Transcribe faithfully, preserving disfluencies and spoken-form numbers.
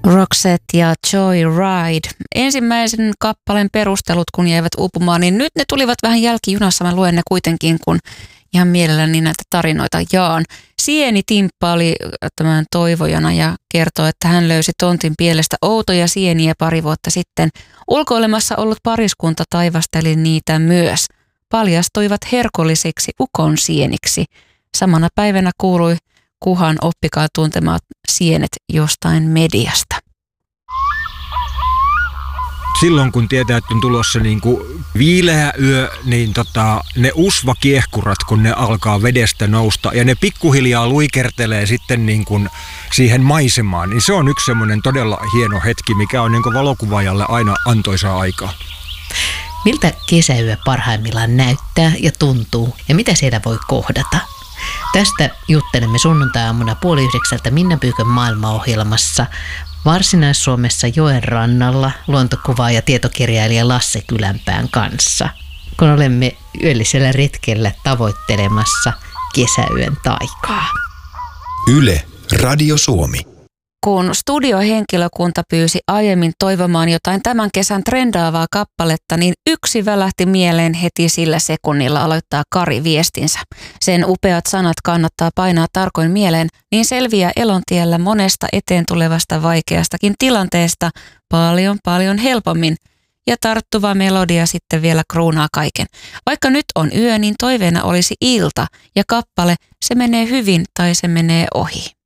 Roxette ja Joyride. Ensimmäisen kappaleen perustelut, kun jäivät uupumaan, niin nyt ne tulivat vähän jälkijunassa. Mä luen ne kuitenkin, kun ihan mielelläni näitä tarinoita jaan. Sieni Timppa oli tämän toivojana ja kertoi, että hän löysi tontin pielestä outoja sieniä pari vuotta sitten. Ulkoilemassa ollut pariskunta taivasteli niitä myös. Paljastuivat herkollisiksi ukon sieniksi. Samana päivänä kuului Kuhan oppikaa tuntemaan sienet jostain mediasta. Silloin kun tietää, että on tulossa niin kuin viileä yö, niin tota, ne usvakiehkurat, kun ne alkaa vedestä nousta ja ne pikkuhiljaa luikertelee sitten niin kuin siihen maisemaan, niin se on yksi semmoinen todella hieno hetki, mikä on niin kuin valokuvaajalle aina antoisaa aikaa. Miltä kesäyö parhaimmillaan näyttää ja tuntuu ja mitä siellä voi kohdata? Tästä juttelemme sunnuntai-aamuna puoli yhdeksältä Minna Pyykön maailmaohjelmassa Varsinais-Suomessa joen rannalla luontokuvaaja ja tietokirjailija Lasse Kylänpään kanssa, kun olemme yöllisellä retkellä tavoittelemassa kesäyön taikaa. Yle, Radio Suomi. Kun studiohenkilökunta pyysi aiemmin toivomaan jotain tämän kesän trendaavaa kappaletta, niin yksi välähti mieleen heti sillä sekunnilla, aloittaa Kari viestinsä. Sen upeat sanat kannattaa painaa tarkoin mieleen, niin selviää elontiellä monesta eteen tulevasta vaikeastakin tilanteesta paljon paljon helpommin. Ja tarttuva melodia sitten vielä kruunaa kaiken. Vaikka nyt on yö, niin toiveena olisi ilta ja kappale, se menee hyvin tai se menee ohi.